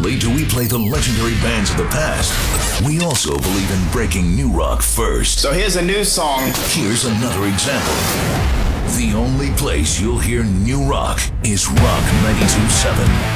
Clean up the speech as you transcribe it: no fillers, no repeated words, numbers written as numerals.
only do we play the legendary bands of the past, we also believe in breaking new rock first. So here's a new song. Here's another example. The only place you'll hear new rock is Rock 92.7.